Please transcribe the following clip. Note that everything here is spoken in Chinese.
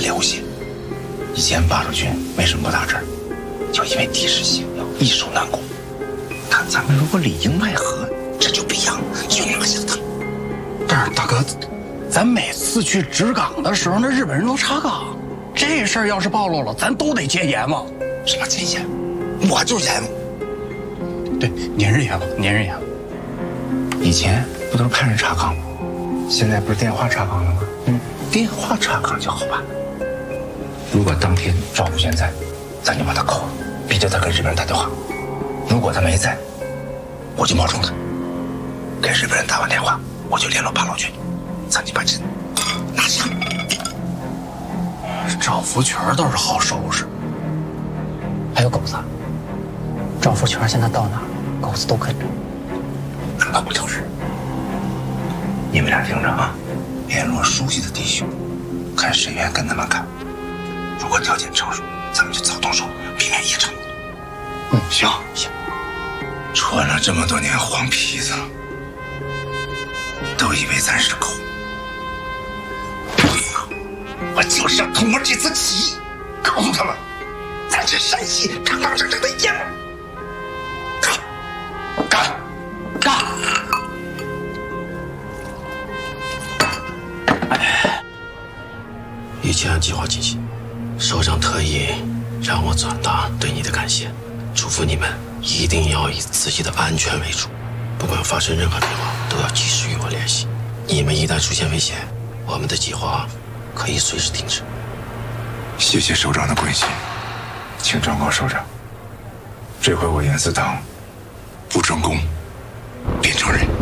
留下。以前八路军为什么不打这儿？就因为地势险要，易守难攻。但咱们如果里应外合，这就不一样了，就拿下他。 但是大哥，咱每次去直岗的时候，那日本人都查岗，这事儿要是暴露了，咱都得戒严嘛。 什么戒严？我就严。 对，您是严了，您是严了。 以前不都是派人查岗吗？现在不是电话查岗了吗？电话查岗就好办。如果当天赵福全在，咱就把他扣了，逼着他给日本人打电话。如果他没在，我就冒充他，给日本人打完电话，我就联络八路军，咱就把这拿下。 赵福全倒是好收拾， 还有狗子，赵福全现在到哪儿，狗子都跟着。 那可不就是？你们俩听着啊，联络熟悉的弟兄，看谁愿意跟他们干。如果条件成熟，咱们就早动手，避免一场。行。穿了这么多年黄皮子，都以为咱是狗。我就是要通过这次起义，告诉他们，咱这山西堂堂正正的爷们儿。干！ 一切按计划进行。首长特意让我转达对你的感谢，嘱咐你们一定要以自己的安全为主，不管发生任何变化，都要及时与我联系。你们一旦出现危险，我们的计划可以随时停止。 谢谢首长的关心，请转告首长，这回我严思堂不成功，变成人。